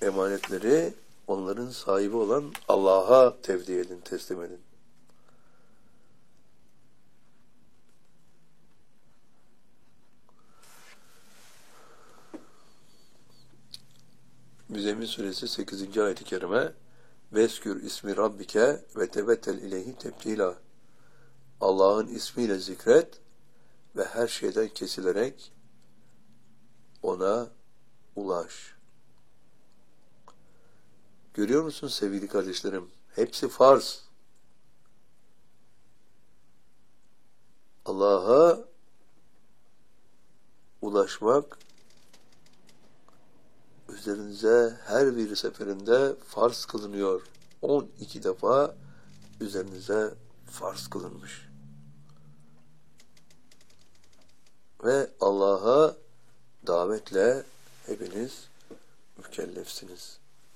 emanetleri onların sahibi olan Allah'a tevdi edin, teslim edin. Müzzemmil Suresi 8. ayet-i kerime Veskür ismi Rabbike ve tebettel ileyhi tebdila. Allah'ın ismiyle zikret ve her şeyden kesilerek ona ulaş. Görüyor musun sevgili kardeşlerim? Hepsi farz. Allah'a ulaşmak üzerinize her bir seferinde farz kılınıyor. 12 defa üzerinize farz kılınmış. Ve Allah'a davetle hepiniz mükellefsiniz.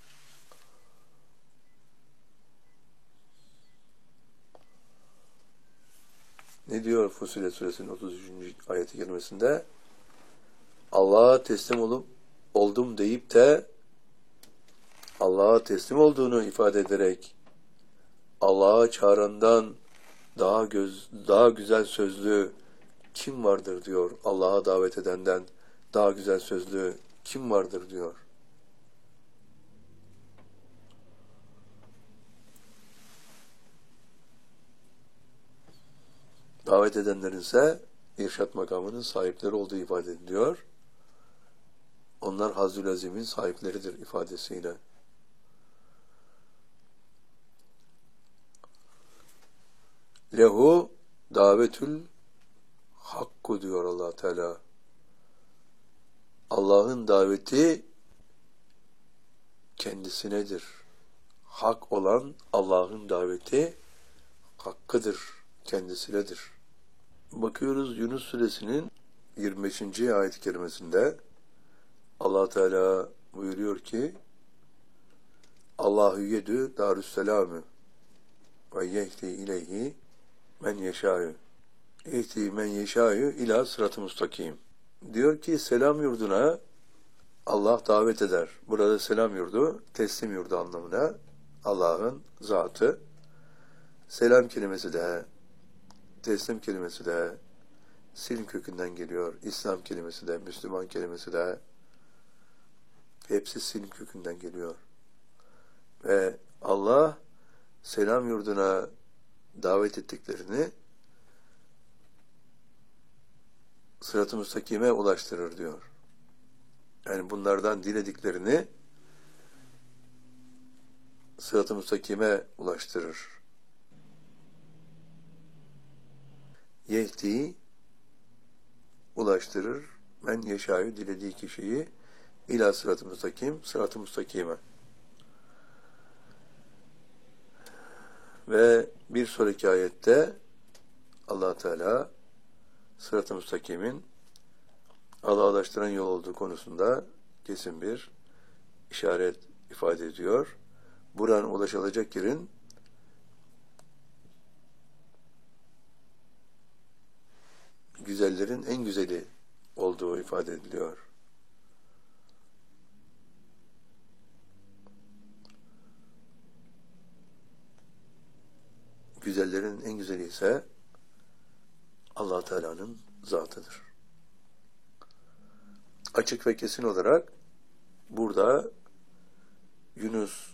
Ne diyor Fussilet Suresinin 33. ayeti kerimesinde? Allah'a teslim oldum deyip de Allah'a teslim olduğunu ifade ederek Allah'a çağırandan daha güzel sözlü kim vardır diyor. Allah'a davet edenden daha güzel sözlü kim vardır diyor. Davet edenlerin ise irşat makamının sahipleri olduğu ifade ediliyor. Onlar Hazzül Azim'in sahipleridir ifadesiyle. Lehu davetül hakku diyor Allah Teala. Allah'ın daveti kendisinedir. Hak olan Allah'ın daveti hakkıdır, kendisinedir. Bakıyoruz Yunus Suresinin 25. ayet-i kerimesinde Allah Teala buyuruyor ki Allahu yedü darüsselamü ve yehdi ileyhi men yeşâ'ü yehdi men yeşâ'ü ilâ sırat-ı mustakim. Diyor ki selam yurduna Allah davet eder. Burada selam yurdu, teslim yurdu anlamına Allah'ın zatı. Selam kelimesi de, teslim kelimesi de silm kökünden geliyor. İslam kelimesi de, Müslüman kelimesi de hepsi silm kökünden geliyor. Ve Allah selam yurduna davet ettiklerini sırat-ı müstakime ulaştırır diyor. Yani bunlardan dilediklerini sırat-ı müstakime ulaştırır. Yehdi ulaştırır. Men yeşâ'yü dilediği kişiyi ila sırat-ı müstakim, sırat-ı müstakime. Ve bir sonraki ayette Allah Teala sırat-ı müstakimin Allah'a ulaştıran yol olduğu konusunda kesin bir işaret ifade ediyor. Buradan ulaşılacak yerin güzellerin en güzeli olduğu ifade ediliyor. Güzellerin en güzeli ise Allah Teala'nın zatıdır. Açık ve kesin olarak burada Yunus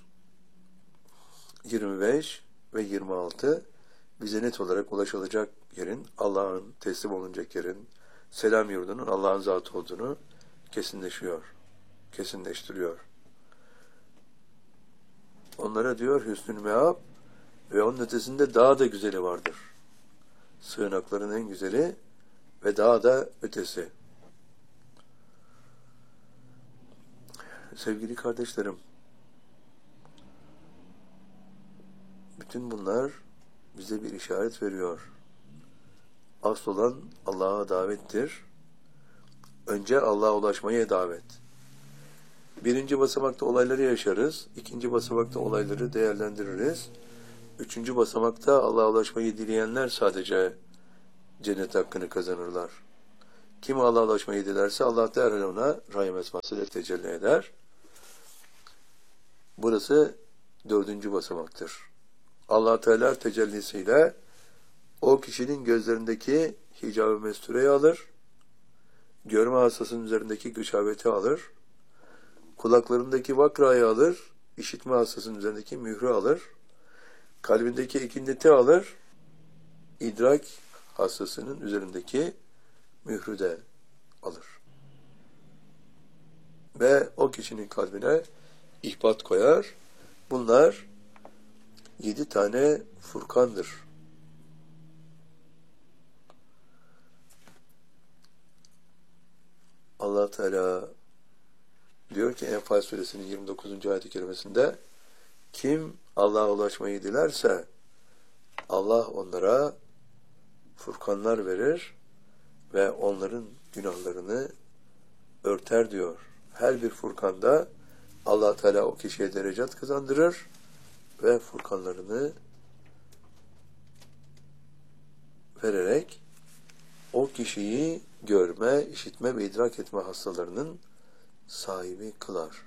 25 ve 26 bize net olarak ulaşılacak yerin, Allah'ın teslim olunacak yerin, selam yurdunun Allah'ın zatı olduğunu kesinleştiriyor. Onlara diyor hüsnül meab ve onun ötesinde daha da güzeli vardır. Sığınakların en güzeli ve daha da ötesi. Sevgili kardeşlerim, bütün bunlar bize bir işaret veriyor. Asıl olan Allah'a davettir. Önce Allah'a ulaşmaya davet. Birinci basamakta olayları yaşarız. İkinci basamakta olayları değerlendiririz. Üçüncü basamakta Allah'a ulaşmayı dileyenler sadece cennet hakkını kazanırlar. Kim Allah'a ulaşmayı dilerse Allah derhal ona rahim esmasıyla tecelli eder. Burası 4. basamaktır. Allah Teala tecellisiyle o kişinin gözlerindeki hicab-ı mestureyi alır, görme hastasının üzerindeki gışabeti alır, kulaklarındaki vakrayı alır, işitme hastasının üzerindeki mührü alır, kalbindeki ikindeti alır, idrak hastasının üzerindeki mührü de alır. Ve o kişinin kalbine ihbat koyar. Bunlar 7 tane furkandır. Allah Teala diyor ki Enfal suresinin 29. ayet-i kerimesinde, kim Allah'a ulaşmayı dilerse Allah onlara furkanlar verir ve onların günahlarını örter diyor. Her bir furkanda Allah Teala o kişiye derecat kazandırır ve furkanlarını vererek o kişiyi görme, işitme ve idrak etme hastalarının sahibi kılar.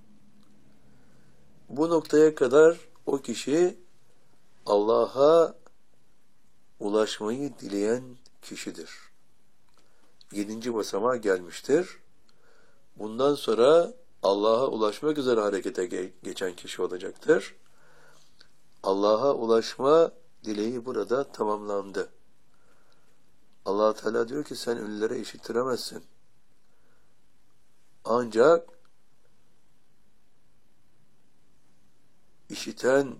Bu noktaya kadar o kişi Allah'a ulaşmayı dileyen kişidir. 7. basamağa gelmiştir. Bundan sonra Allah'a ulaşmak üzere harekete geçen kişi olacaktır. Allah'a ulaşma dileği burada tamamlandı. Allah Teala diyor ki sen ölülere işittiremezsin. Ancak işiten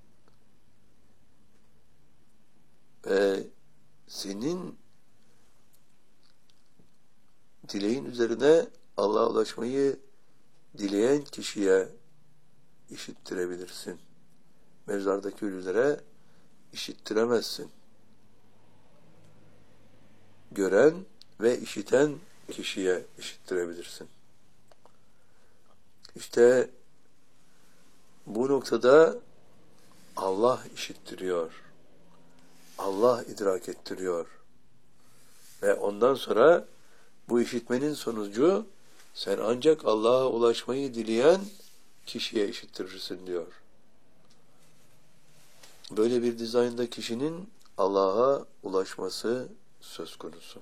ve senin dileğin üzerine Allah'a ulaşmayı dileyen kişiye işittirebilirsin. Mezardaki ölülere işittiremezsin. Gören ve işiten kişiye işittirebilirsin. İşte bu noktada Allah işittiriyor. Allah idrak ettiriyor. Ve ondan sonra bu işitmenin sonucu sen ancak Allah'a ulaşmayı dileyen kişiye işittirirsin diyor. Böyle bir dizaynda kişinin Allah'a ulaşması söz konusu.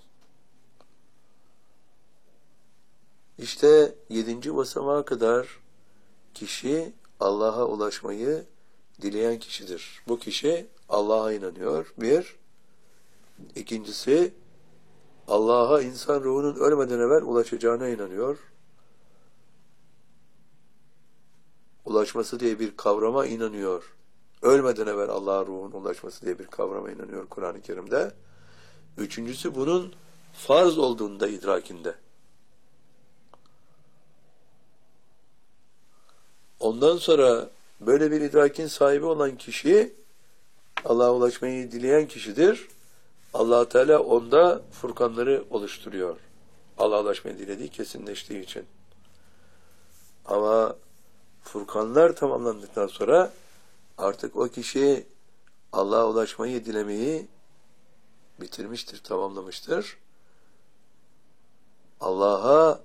İşte 7. basamağa kadar kişi Allah'a ulaşmayı dileyen kişidir. Bu kişi Allah'a inanıyor. Bir. İkincisi, Allah'a insan ruhunun ölmeden evvel ulaşacağına inanıyor. Ulaşması diye bir kavrama inanıyor. Ölmeden evvel Allah'a ruhun ulaşması diye bir kavrama inanıyor Kur'an-ı Kerim'de. Üçüncüsü bunun farz olduğunda idrakinde. Ondan sonra böyle bir idrakin sahibi olan kişi Allah'a ulaşmayı dileyen kişidir. Allah Teala onda furkanları oluşturuyor. Allah'a ulaşmayı dilediği kesinleştiği için. Ama furkanlar tamamlandıktan sonra artık o kişi Allah'a ulaşmayı dilemeyi bitirmiştir, tamamlamıştır. Allah'a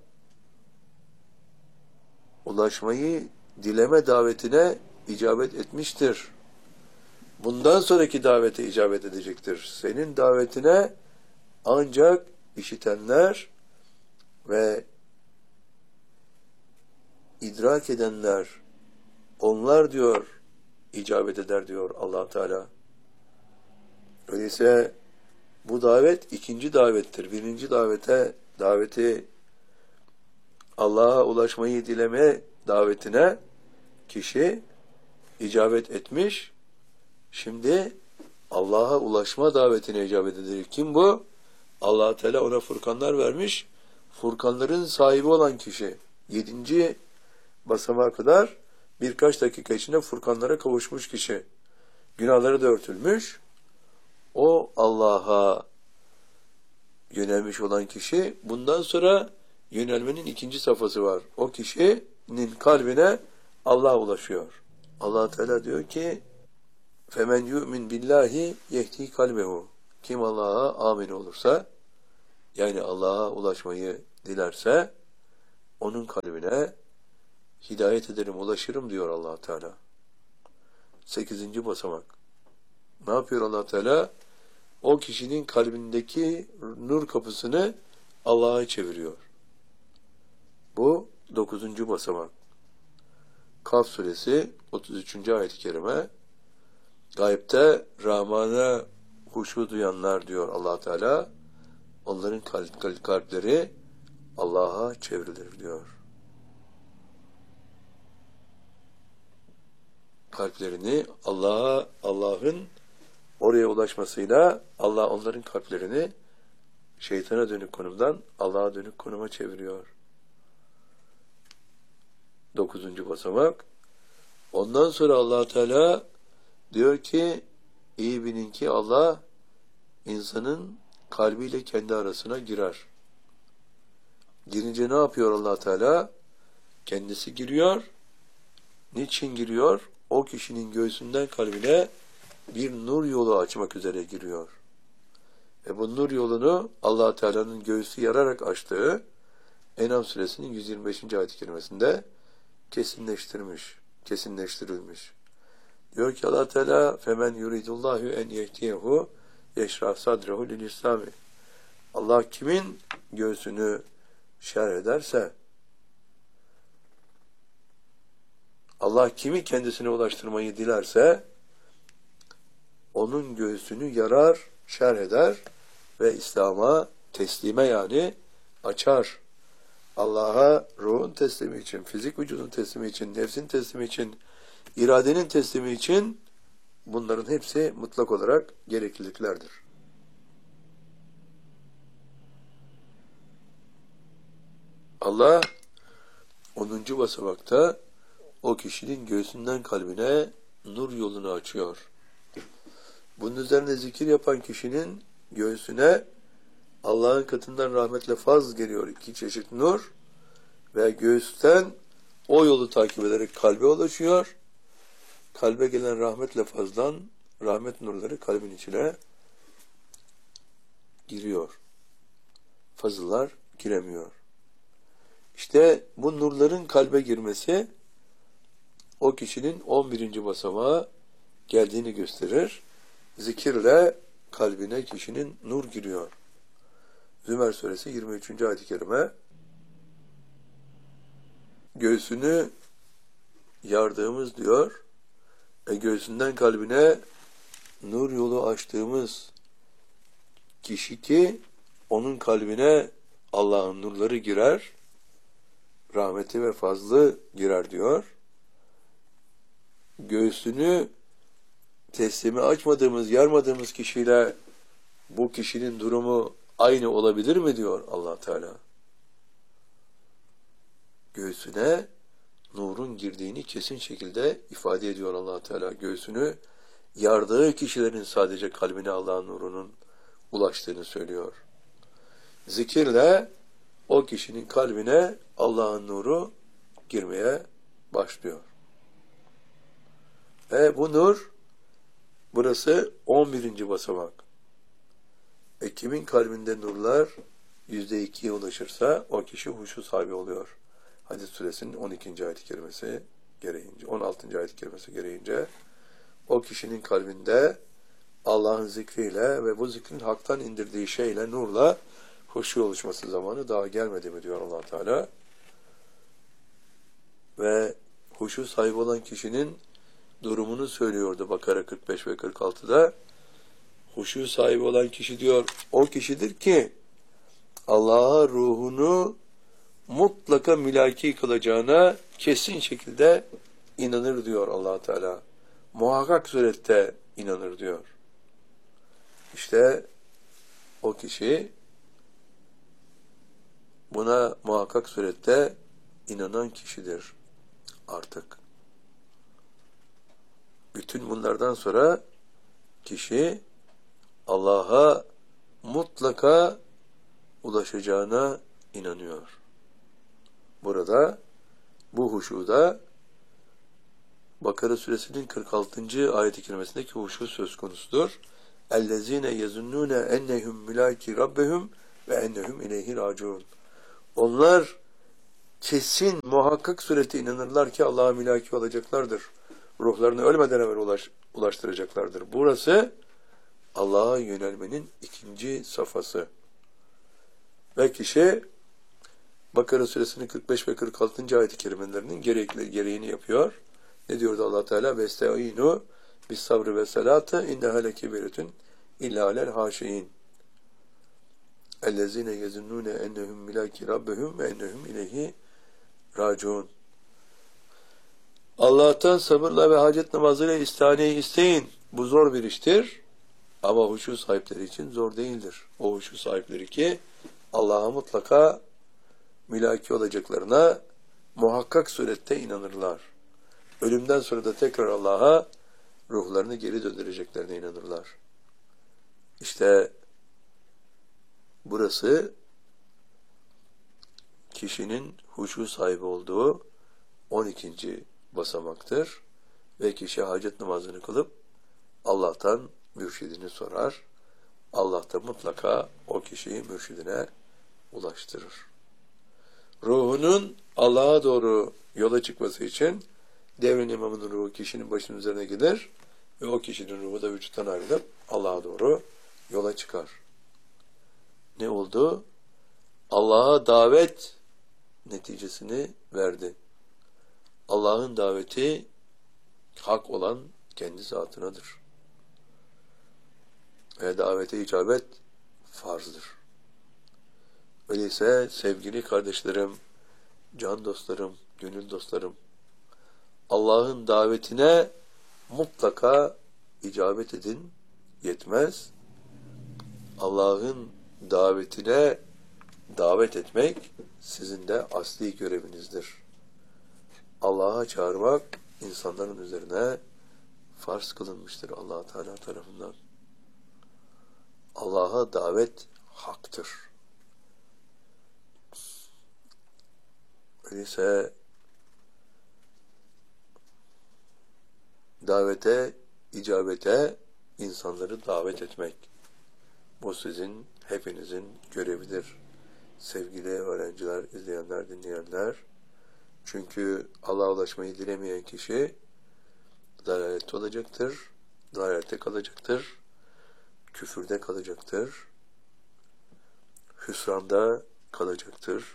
ulaşmayı dileme davetine icabet etmiştir. Bundan sonraki davete icabet edecektir. Senin davetine ancak işitenler ve idrak edenler, onlar diyor, icabet eder diyor Allah Teala. Öyleyse bu davet 2. davettir. 1. daveti Allah'a ulaşmayı dileme davetine kişi icabet etmiş. Şimdi Allah'a ulaşma davetine icabet edilir. Kim bu? Allah Teala ona furkanlar vermiş. Furkanların sahibi olan kişi. 7. basamağa kadar birkaç dakika içinde furkanlara kavuşmuş kişi. Günahları da örtülmüş. O Allah'a yönelmiş olan kişi, bundan sonra yönelmenin 2. safhası var. O kişinin kalbine Allah ulaşıyor. Allah Teala diyor ki فَمَنْ يُؤْمِنْ بِاللّٰهِ يَهْدِي kalbehu. Kim Allah'a amin olursa, yani Allah'a ulaşmayı dilerse, onun kalbine hidayet ederim, ulaşırım diyor Allah Teala. 8. basamak. Ne yapıyor Allah Teala? O kişinin kalbindeki nur kapısını Allah'a çeviriyor. Bu 9. basamak. Kaf suresi 33. ayet-i kerime. Gaybte Rahman'a huşu duyanlar diyor Allah Teala. Onların kalpleri Allah'a çevrilir diyor. Kalplerini Allah'ın oraya ulaşmasıyla Allah onların kalplerini şeytana dönük konumdan Allah'a dönük konuma çeviriyor. 9. basamak. Ondan sonra Allah Teala diyor ki, iyi bilin ki Allah insanın kalbiyle kendi arasına girer. Girince ne yapıyor Allah Teala? Kendisi giriyor. Niçin giriyor? O kişinin göğsünden kalbine bir nur yolu açmak üzere giriyor. Ve bu nur yolunu Allah Teala'nın göğsü yararak açtığı En'am suresinin 125. ayet-i kerimesinde kesinleştirilmiş. Diyor ki Allah Teala femen yuridullahu en yehdiyehu yeşrah sadrehu lil İslami. Allah kimin göğsünü şerh ederse, Allah kimi kendisine ulaştırmayı dilerse onun göğsünü yarar, şerh eder ve İslam'a teslime yani açar. Allah'a ruhun teslimi için, fizik vücudun teslimi için, nefsin teslimi için, iradenin teslimi için bunların hepsi mutlak olarak gerekliliklerdir. Allah 10. basamakta o kişinin göğsünden kalbine nur yolunu açıyor. Bunun üzerine zikir yapan kişinin göğsüne Allah'ın katından rahmetle faz geliyor, 2 çeşit nur ve göğüsten o yolu takip ederek kalbe ulaşıyor. Kalbe gelen rahmetle fazdan rahmet nurları kalbin içine giriyor. Fazıllar giremiyor. İşte bu nurların kalbe girmesi o kişinin 11. basamağa geldiğini gösterir. Zikirle kalbine kişinin nur giriyor. Zümer suresi 23. ayet-i kerime. Göğsünü yardığımız diyor, göğsünden kalbine nur yolu açtığımız kişi ki onun kalbine Allah'ın nurları girer, rahmeti ve fazlı girer diyor. Göğsünü teslimi açmadığımız, yarmadığımız kişiyle bu kişinin durumu aynı olabilir mi diyor Allah Teala. Göğsüne nurun girdiğini kesin şekilde ifade ediyor Allah Teala. Göğsünü yardığı kişilerin sadece kalbine Allah'ın nurunun ulaştığını söylüyor. Zikirle o kişinin kalbine Allah'ın nuru girmeye başlıyor. Ve bu nur, burası 11. basamak. Kimin kalbinde nurlar %2'ye ulaşırsa o kişi huşu sahibi oluyor. Hadis suresinin 12. ayet-i kerimesi gereğince, 16. ayet-i kerimesi gereğince o kişinin kalbinde Allah'ın zikriyle ve bu zikrin haktan indirdiği şeyle, nurla huşu oluşması zamanı daha gelmedi mi diyor Allah Teala. Ve huşu sahibi olan kişinin durumunu söylüyordu Bakara 45 ve 46'da. Huşu sahibi olan kişi diyor, o kişidir ki Allah'a ruhunu mutlaka mülaki kılacağına kesin şekilde inanır diyor Allah Teala. Muhakkak surette inanır diyor. İşte o kişi buna muhakkak surette inanan kişidir artık. Bütün bunlardan sonra kişi Allah'a mutlaka ulaşacağına inanıyor. Burada bu huşuda Bakara suresinin 46. ayet-i kerimesindeki huşu söz konusudur. اَلَّذ۪ينَ يَزُنُّونَ اَنَّهُمْ مُلَاكِ رَبَّهُمْ وَاَنَّهُمْ اِلَيْهِ رَاجُونَ. Onlar kesin, muhakkak surette inanırlar ki Allah'a mülaki olacaklardır. Ruhlarını ölmeden evvel ulaştıracaklardır. Burası Allah'a yönelmenin ikinci safhası. Ve kişi Bakara suresinin 45 ve 46. ayet-i kerimelerinin gereğini yapıyor. Ne diyordu Allah Teala? Vesta'inu bis sabrı ve salatı inneha lekebiretun illa alel haşiyin. Ellezine yezunnune ennehum milaki rabbihum ve ennehum ileyhi raciun. Allah'tan sabırla ve hacet namazıyla istihaneyi isteyin. Bu zor bir iştir. Ama huşu sahipleri için zor değildir. O huşu sahipleri ki Allah'a mutlaka mülaki olacaklarına muhakkak surette inanırlar. Ölümden sonra da tekrar Allah'a ruhlarını geri döndüreceklerine inanırlar. İşte burası kişinin huşu sahibi olduğu 12. basamaktır. Ve kişi hacet namazını kılıp Allah'tan mürşidini sorar. Allah da mutlaka o kişiyi mürşidine ulaştırır. Ruhunun Allah'a doğru yola çıkması için devrin imamının ruhu kişinin başının üzerine gider ve o kişinin ruhu da vücuttan ayrılıp Allah'a doğru yola çıkar. Ne oldu? Allah'a davet neticesini verdi. Allah'ın daveti hak olan kendi zatınadır. Ve davete icabet farzdır. Öyleyse sevgili kardeşlerim, can dostlarım, gönül dostlarım, Allah'ın davetine mutlaka icabet edin, yetmez. Allah'ın davetine davet etmek sizin de asli görevinizdir. Allah'a çağırmak insanların üzerine farz kılınmıştır Allah Teala tarafından. Allah'a davet haktır. Öyleyse davete, icabete insanları davet etmek. Bu sizin, hepinizin görevidir. Sevgili öğrenciler, izleyenler, dinleyenler. Çünkü Allah'a ulaşmayı dilemeyen kişi dalalette olacaktır, dalalette kalacaktır, küfürde kalacaktır, hüsranda kalacaktır.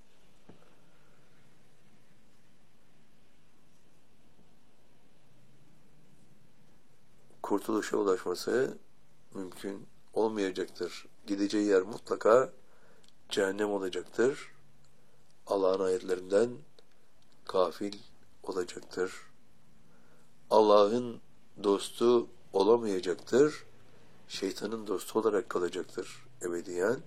Kurtuluşa ulaşması mümkün olmayacaktır. Gideceği yer mutlaka cehennem olacaktır. Allah'ın ayetlerinden gafil olacaktır. Allah'ın dostu olamayacaktır. Şeytanın dostu olarak kalacaktır ebediyen.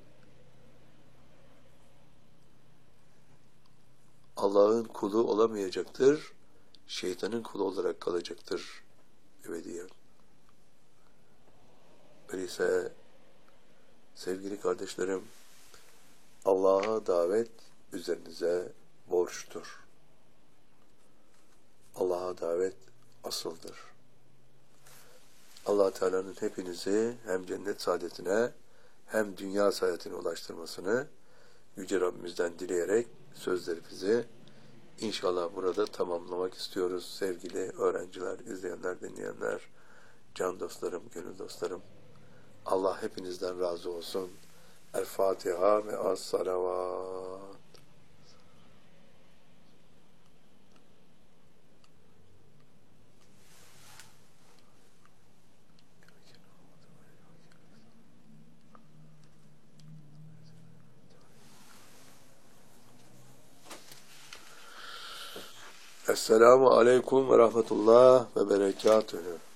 Allah'ın kulu olamayacaktır. Şeytanın kulu olarak kalacaktır ebediyen. Öyleyse sevgili kardeşlerim, Allah'a davet üzerinize borçtur. Allah'a davet asıldır. Allah Teala'nın hepinizi hem cennet saadetine hem dünya saadetine ulaştırmasını Yüce Rabbimizden dileyerek sözlerimizi inşallah burada tamamlamak istiyoruz. Sevgili öğrenciler, izleyenler, dinleyenler, can dostlarım, gönül dostlarım. Allah hepinizden razı olsun. El Fatiha ve as-salavat. Esselamu aleyküm ve rahmetullah ve berekatühü.